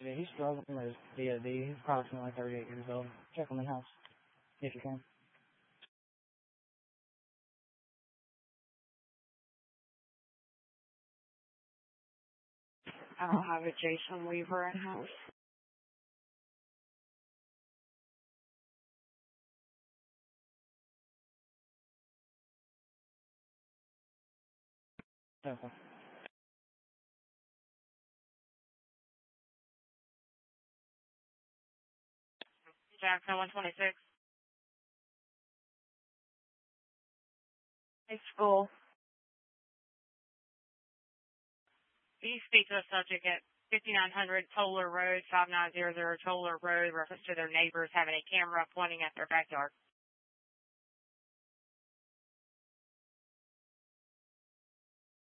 Yeah, he's struggling with DOD. He's approximately 38 years old. Check him in the house, if you can. I don't have a Jason Weaver in house. Okay. Jackson 126. Hey, school. Can you speak to a subject at 5900 Toller Road, 5900 Toller Road, reference to their neighbors having a camera pointing at their backyard?